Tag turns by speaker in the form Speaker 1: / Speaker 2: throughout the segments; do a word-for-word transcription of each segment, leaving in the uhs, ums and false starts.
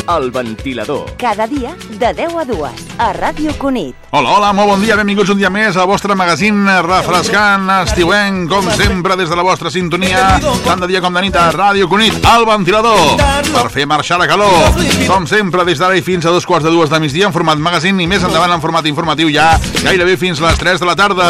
Speaker 1: El Ventilador.
Speaker 2: Cada dia de deu a dues a Ràdio Cunit.
Speaker 3: Hola, hola, molt bon dia, benvinguts un dia més al vostre magazín refrescant, estiuenc, com sempre des de la vostra sintonia, tant de dia com de nit a Ràdio Cunit, El Ventilador, per fer marxar la calor. Com sempre, des d'ara i fins a dos quarts de dues de migdia en format magazín i més endavant en format informatiu ja gairebé fins a les tres de la tarda,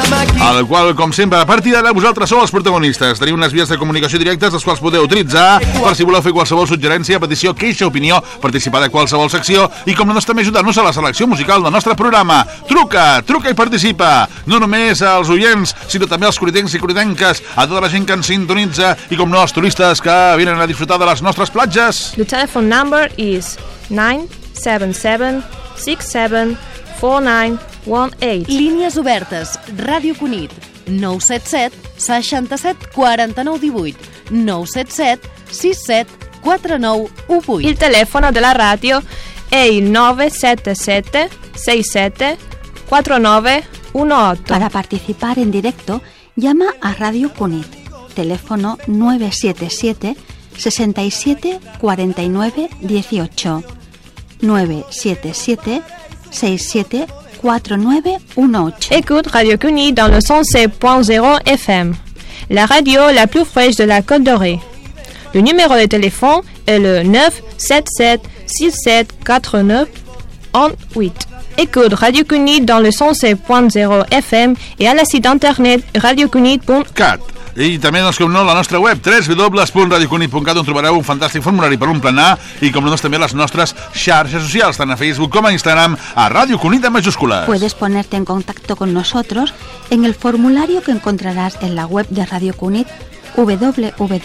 Speaker 3: al qual, com sempre, a partir d'ara vosaltres sou els protagonistes. Teniu unes vies de comunicació directes les quals podeu utilitzar per si voleu fer qualsevol suggerència, petició, queixa, opinió, participar de qualsevol secció i com no també ajudar-nos a la selecció musical del nostre programa. Truca, truca i participa, no només als oients, sinó també als cunitencs i cunitenques, a tota la gent que ens sintonitza i com no als turistes que venen a disfrutar de les nostres platges.
Speaker 4: The telephone number is nine seven seven six seven four nine one eight.
Speaker 2: Línies obertes, Ràdio Cunit, nou set set sis set quatre nou un vuit, nou set set sis set quatre nou un vuit.
Speaker 4: Il telefono della radio è il nove sette sette sei sette quattro nove uno otto.
Speaker 5: Para participar en directo, llama a Radio Cunit. Teléfono nueve siete siete seis siete cuatro nueve uno ocho. nueve siete siete seis siete cuatro nueve uno ocho.
Speaker 4: Écoute Radio Cunit dans le cent sept point zéro F M, la radio la plus fraîche de la Côte d'Orée. Le numéro de téléphone est le neuf sept sept six sept quatre neuf un huit. Écoute Radio Cunit dans le cent sept point zéro F M et à la site internet radio cunit punt cat.
Speaker 3: I també, doncs, com no, la nostra web, w w w punt radio cunit punt cat, on trobareu un fantàstic formulari per omplenar i, com no, doncs, també les nostres xarxes socials, tant a Facebook com a Instagram, a Ràdio Cunit en mayúscules.
Speaker 5: Puedes ponerte en contacto con nosotros en el formulario que encontrarás en la web de Radio Cunit, w w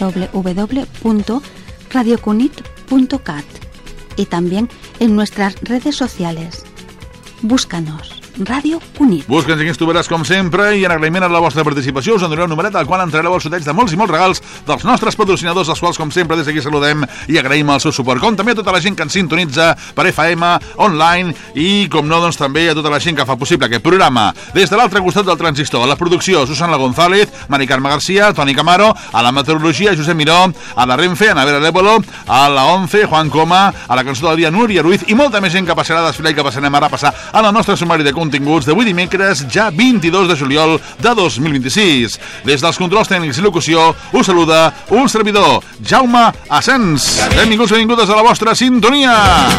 Speaker 5: w punto radio cunit punto cat, y también en nuestras redes sociales. Búscanos, Ràdio Cunit.
Speaker 3: Busca'ns i aquí ens trobaràs com sempre, i en agraïment a la vostra participació us en donaré un numeret al qual entrareu al sorteig de molts i molts regals dels nostres patrocinadors, els quals, com sempre, des d'aquí saludem i agraïm el seu suport, com també a tota la gent que ens sintonitza per F M, online i, com no, doncs també a tota la gent que fa possible aquest programa. Des de l'altre costat del transistor, a la producció, Susana González, Mari Carme García, Toni Camaro, a la meteorologia, Josep Miró, a la Renfe, Ana Vera Lébolo, a la ONCE, Juan Coma, a la cançó del dia, Núria Ruiz, i molta més gent que passarà a desfilar i que passarem ara a passar a la nostra sumari de continguts d'avui dimecres, ja vint-i-dos de juliol de dos mil vint-i-sis. Des dels controls tècnics i locució us saluda un servidor, Jaume Asens. Benvinguts i benvingudes a la vostra sintonia.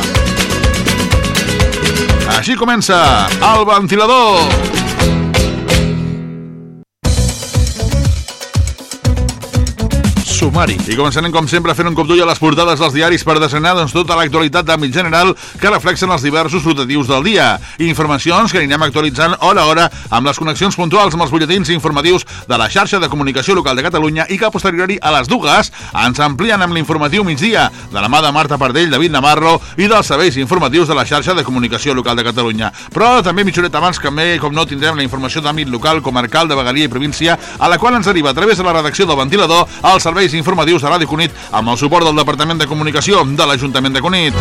Speaker 3: Així comença El Ventilador. Sumari. I començarem, com sempre, fent un cop d'ull a les portades dels diaris per desgranar, doncs, tota l'actualitat d'àmbit general que reflexen els diversos rotatius del dia. Informacions que anirem actualitzant hora a hora amb les connexions puntuals amb els butlletins informatius de la xarxa de comunicació local de Catalunya i que a posteriori a les dues ens amplien amb l'informatiu migdia de la mà de Marta Pardell, David Navarro i dels serveis informatius de la xarxa de comunicació local de Catalunya. Però també mitja horeta abans, també, com no, tindrem la informació d'àmbit local, comarcal, de vegueria i província, a la qual ens arriba a través de la redacció del Ventilador als serveis informatius de Ràdio Cunit amb el suport del Departament de Comunicació de l'Ajuntament de Cunit.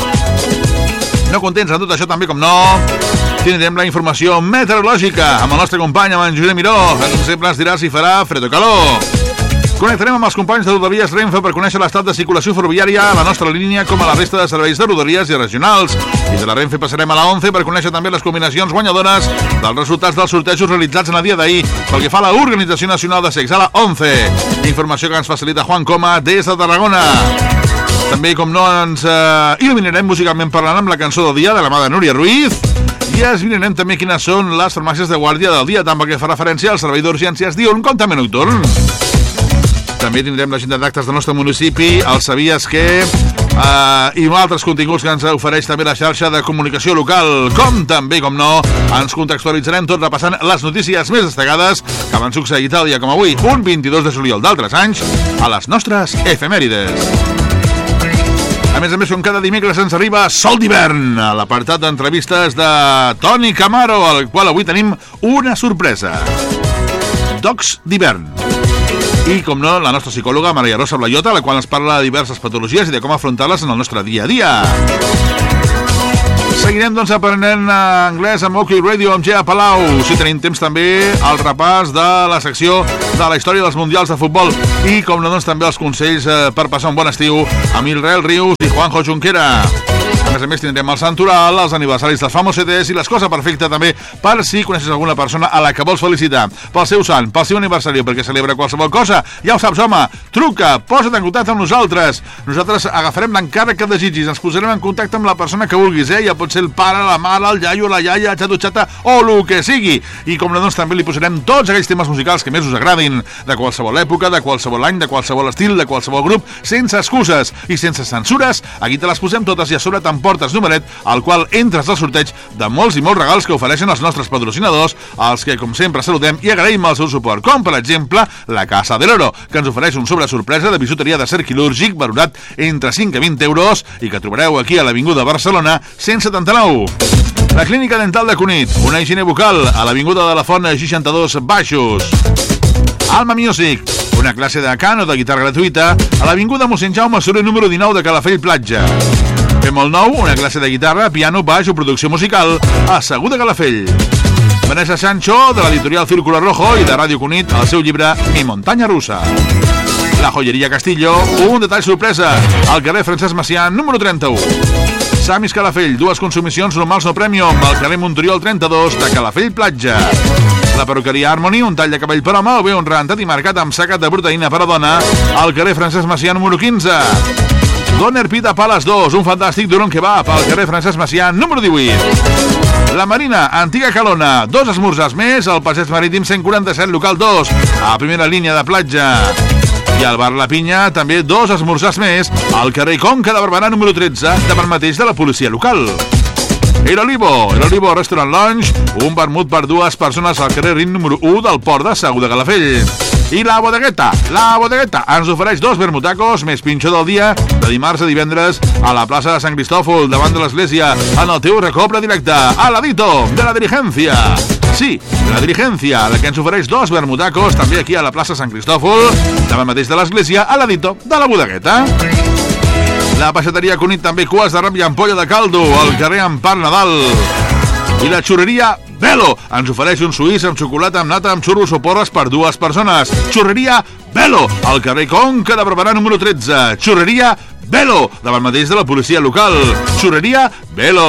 Speaker 3: No contents amb tot això, també, com no, tindrem la informació meteorològica amb el nostre company, amb en Josep Miró, que com sempre ens dirà si farà fred o calor. Connectarem amb els companys de Rodalies Renfe per conèixer l'estat de circulació ferroviària a la nostra línia com a la resta de serveis de Rodalies i regionals. I de la Renfe passarem a la ONCE per conèixer també les combinacions guanyadores dels resultats dels sortejos realitzats en el dia d'ahir pel que fa a l'Organització Nacional de Sex, a la ONCE. Informació que ens facilita Juan Coma des de Tarragona. També, com no, ens eh, il·luminarem musicalment parlant amb la cançó del dia de la mà de Núria Ruiz i esbrinarem també quines són les farmàcies de guàrdia del dia, tant pel que fa referència al servei d'urgències diürn com també nocturn. També tindrem l'agenda d'actes del nostre municipi, el Sabies Què, eh, i altres continguts que ens ofereix també la xarxa de comunicació local, com també, com no, ens contextualitzarem tot repassant les notícies més destacades que van succeir tal dia com avui, un vint-i-dos de juliol d'altres anys, a les nostres efemèrides. A més a més, com cada dimecres ens arriba Sol d'hivern, a l'apartat d'entrevistes de Toni Camaro, al qual avui tenim una sorpresa. Docs d'hivern. I, com no, la nostra psicòloga Maria Rosa Blaiota, la qual ens parla de diverses patologies i de com afrontar-les en el nostre dia a dia. Seguirem, doncs, aprenent anglès amb OK Radio amb Gea Palau. Si tenim temps, també el repàs de la secció de la història dels mundials de futbol. I, com no, doncs, també els consells per passar un bon estiu amb Israel Rius i Juanjo Junquera. A més a més tindrem el Santoral, els aniversaris dels Famosetes i les coses perfectes també per si coneixes alguna persona a la que vols felicitar. Pel seu sant, pel seu aniversari, perquè celebra qualsevol cosa. Ja ho saps, home, truca, posa't en contacte amb nosaltres. Nosaltres agafarem l'encàrrec que desitgis, ens posarem en contacte amb la persona que vulguis, eh? Ja pot ser el pare, la mare, el iaio, la iaia, xato-xata o el que sigui. I com no, doncs també li posarem tots aquells temes musicals que més us agradin, de qualsevol època, de qualsevol any, de qualsevol estil, de qualsevol grup, sense excuses i sense censures. Aquí te les posem totes i a sobre t'emportes numeret al qual entres al sorteig de molts i molts regals que ofereixen els nostres patrocinadors, als que com sempre saludem i agraïm el seu suport, com per exemple la Casa de l'Oro, que ens ofereix un sobre sorpresa de bisuteria d'acer quirúrgic valorat entre cinc a vint euros i que trobareu aquí a l'Avinguda Barcelona cent setanta-nou. La Clínica Dental de Cunit, una higiene bucal a l'Avinguda de la Font seixanta-dos Baixos. Alma Music, una classe de cant o de guitarra gratuïta a l'Avinguda Mossèn Jaume Soler número dinou de Calafell Platja. Fem el nou, una classe de guitarra, piano, baix o producció musical a Segur de Calafell. Vanessa Sancho, de l'editorial Círculo Rojo i de Ràdio Cunit, el seu llibre Mi Montaña Rusa. La Joyeria Castillo, un detall sorpresa, al carrer Francesc Macià, número trenta-u. Samis Calafell, dues consumicions normals no premium, al carrer Montoriol trenta-dos de Calafell Platja. La perruqueria Harmony, un tall de cabell per home o bé un rentat i marcat amb sacat de proteïna per a dona, al carrer Francesc Macià, número quinze. Doner Pita Palace dos, un fantàstic duron kebab al carrer Francesc Macià, número divuit. La Marina, antiga Calona, dos esmorzars més al Passeig Marítim cent quaranta-set, local dos, a primera línia de platja. I al bar La Pinya, també dos esmorzars més al carrer Conca de Barberà, número tretze, davant mateix de la policia local. El Olivo, El Olivo Restaurant Lounge, un vermut per dues persones al carrer Rin número u del Port de Segur de Calafell. I la Bodegueta, la Bodegueta ens ofereix dos vermutacos més pinxo del dia de dimarts a divendres a la plaça de Sant Cristòfol davant de l'església en el teu recobre directe a l'Adito de la Diligencia. Sí, de la Diligencia, la que ens ofereix dos vermutacos també aquí a la plaça Sant Cristòfol davant mateix de l'església a l'Adito de la Bodegueta. La peixateria Cunit també cues de rap i ampolla de caldo al carrer Empar Nadal. I la xurreria Velo ens ofereix un suís amb xocolata amb nata amb xurros o porres per dues persones. Xurreria Velo, al carrer Conca de Barberà número tretze. Xurreria Velo, davant mateix de la policia local. Xurreria Velo.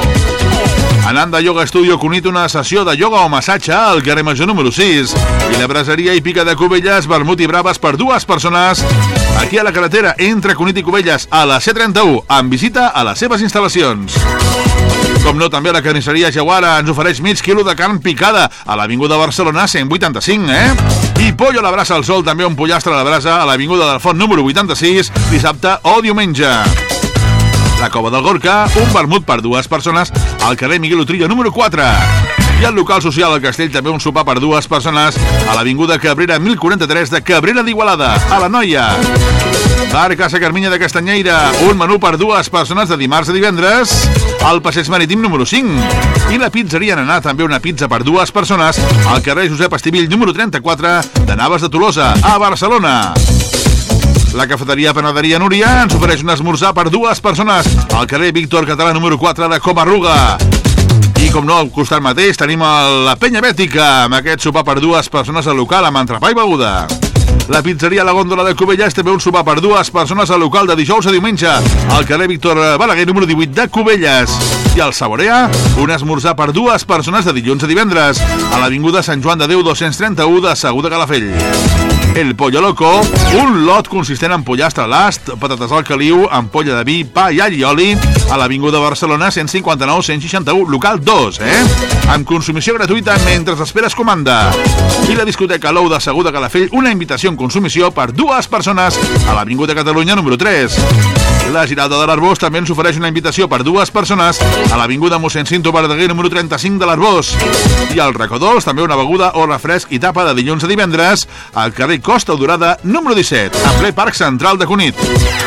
Speaker 3: Ananda Yoga Studio Cunit, una sessió de ioga o massatge al carrer Major número sis. I la braseria i pica de Cubelles, vermut i braves per dues persones aquí a la carretera entre Cunit i Cubelles a la C trenta-u, amb visita a les seves instal·lacions. Com no, també la carnisseria Jaguara ens ofereix mig quilo de carn picada a l'Avinguda Barcelona cent vuitanta-cinc, eh? I pollo a la brasa al sol, també un pollastre a la brasa a l'Avinguda del Font número vuitanta-sis, dissabte o diumenge. La Cova del Gorka, un vermut per dues persones al carrer Miguel Utrillo número quatre. I al local social al Castell també un sopar per dues persones a l'Avinguda Cabrera mil quaranta-tres de Cabrera d'Igualada, a la Noia. Bar Casa Carminya de Castanyeira, un menú per dues persones de dimarts a divendres al Passeig Marítim número cinc. I la pizzeria Nanà, també una pizza per dues persones al carrer Josep Estivill número trenta-quatre de Navas de Tolosa, a Barcelona. La cafeteria Panaderia Núria ens ofereix un esmorzar per dues persones al carrer Víctor Català número quatre de Comarruga. I com no, al costat mateix tenim la Penya Bètica, amb aquest sopar per dues persones al local amb entrepà i beguda. La pizzeria La Góndola de Cubelles també un sopar per dues persones al local de dijous a diumenge al carrer Víctor Balaguer número divuit de Cubelles. I al Saborea, un esmorzar per dues persones de dilluns a divendres a l'Avinguda Sant Joan de Déu dos-cents trenta-u de Segur de Calafell. El Pollo Loco, un lot consistent en pollastre a l'ast, patates al caliu, ampolla de vi, pa i all i oli a l'Avinguda Barcelona cent cinquanta-nou cent seixanta-u, local dos, eh? Amb consumició gratuïta mentre esperes comanda. I la discoteca Lou de Segur de Calafell, una invitació en consumició per dues persones a l'Avinguda Catalunya número tres. La Giralda de l'Arbós també ens ofereix una invitació per dues persones a l'Avinguda mossèn Cinto Verdaguer número trenta-cinc de l'Arbós. I al Racó Dolç també una beguda o refresc i tapa de dilluns a divendres al carrer Costa Dorada número disset, a ple Parc Central de Cunit.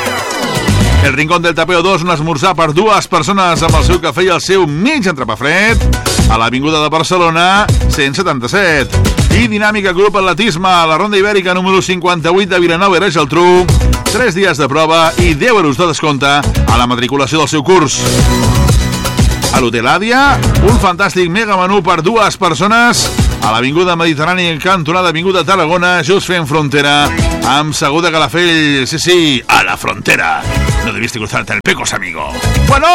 Speaker 3: El Rincón del Tapeo dos, un esmorzar per dues persones amb el seu cafè i el seu mig entrepà fred a l'Avinguda de Barcelona cent setanta-set. I Dinàmica Grup Atletisme a la Ronda Ibèrica número cinquanta-vuit de Vilanova i la Geltrú. tres dies de prova i deu euros de descompte a la matriculació del seu curs. A l'Hotel Àdia, un fantàstic mega menú per dues persones a l'Avinguda Mediterrània, cantonada Avinguda Tarragona, just fent frontera amb Segur de Calafell. Sí, sí, a la frontera. No debiste cruzarte el Pecos, amigo. Bueno!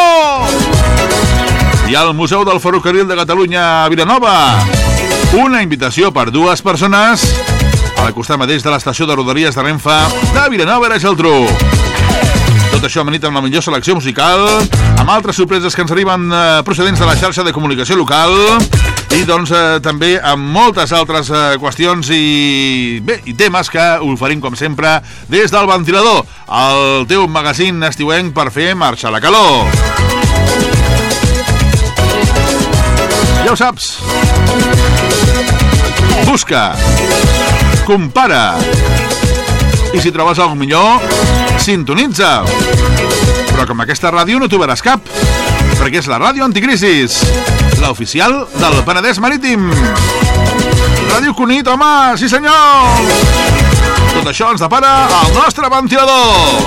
Speaker 3: I al Museu del Ferrocarril de Catalunya a Vilanova, una invitació per dues persones a la costat mateix de l'estació de Rodalies de Renfe de Vilanova i la Geltrú. Tot això amanit amb la millor selecció musical, amb altres sorpreses que ens arriben eh, procedents de la xarxa de comunicació local i doncs eh, també amb moltes altres eh, qüestions i, bé, i temes que oferim com sempre des del ventilador, el teu magazín estiuenc per fer marxar la calor. Ja ho saps. Busca, compara i si trobes alguna millor, sintonitza. Però com aquesta ràdio no t'ho veràs cap, perquè és la ràdio Anticrisis, l'oficial del Penedès Marítim. Ràdio Cunit, home, sí senyor! Tot això ens depara al nostre ventilador.